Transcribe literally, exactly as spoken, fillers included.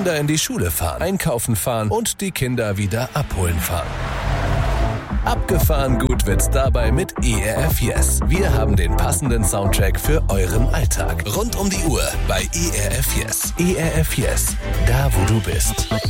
Kinder in die Schule fahren, einkaufen fahren und die Kinder wieder abholen fahren. Abgefahren gut wird's dabei mit E R F Yes. Wir haben den passenden Soundtrack für euren Alltag. Rund um die Uhr bei E R F Yes. E R F Yes, da wo du bist.